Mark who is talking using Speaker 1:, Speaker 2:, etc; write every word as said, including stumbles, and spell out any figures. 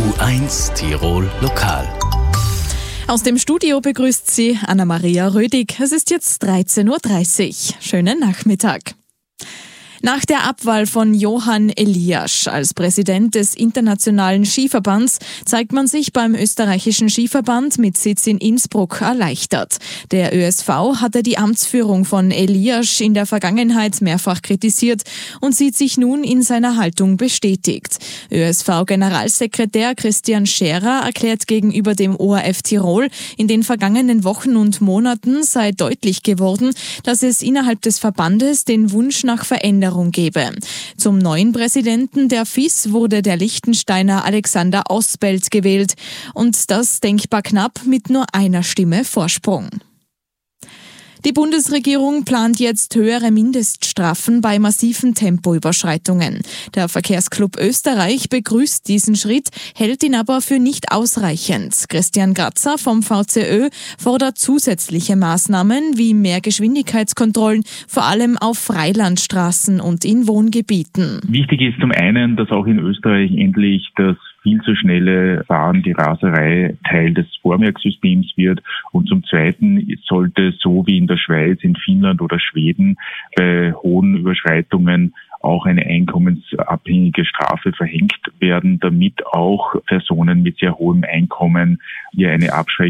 Speaker 1: U eins Tirol Lokal.
Speaker 2: Aus dem Studio begrüßt Sie Anna-Maria Rödig. Es ist jetzt dreizehn Uhr dreißig. Schönen Nachmittag. Nach der Abwahl von Johann Eliasch als Präsident des Internationalen Skiverbands zeigt man sich beim österreichischen Skiverband mit Sitz in Innsbruck erleichtert. Der ÖSV hatte die Amtsführung von Eliasch in der Vergangenheit mehrfach kritisiert und sieht sich nun in seiner Haltung bestätigt. ÖSV-Generalsekretär Christian Scherer erklärt gegenüber dem O R F Tirol, in den vergangenen Wochen und Monaten sei deutlich geworden, dass es innerhalb des Verbandes den Wunsch nach Veränderung gebe. Zum neuen Präsidenten der F I S wurde der Liechtensteiner Alexander Osbelt gewählt und das denkbar knapp mit nur einer Stimme Vorsprung. Die Bundesregierung plant jetzt höhere Mindeststrafen bei massiven Tempoüberschreitungen. Der Verkehrsclub Österreich begrüßt diesen Schritt, hält ihn aber für nicht ausreichend. Christian Grazer vom V C Ö fordert zusätzliche Maßnahmen wie mehr Geschwindigkeitskontrollen, vor allem auf Freilandstraßen und in Wohngebieten.
Speaker 3: Wichtig ist zum einen, dass auch in Österreich endlich das viel zu schnelle Fahren, die Raserei Teil des Vormerksystems wird. Und zum Zweiten sollte so wie in der Schweiz, in Finnland oder Schweden bei hohen Überschreitungen auch eine einkommensabhängige Strafe verhängt werden, damit auch Personen mit sehr hohem Einkommen hier eine Abschreckung